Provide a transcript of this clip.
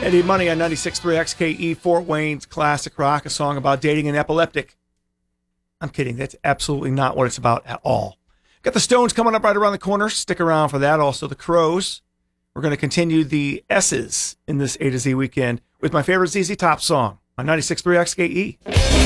Eddie Money on 96.3 XKE, Fort Wayne's classic rock, a song about dating an epileptic. I'm kidding. That's absolutely not what it's about at all. Got the Stones coming up right around the corner. Stick around for that. Also, the Crows. We're going to continue the S's in this A to Z weekend with my favorite ZZ Top song on 96.3 XKE.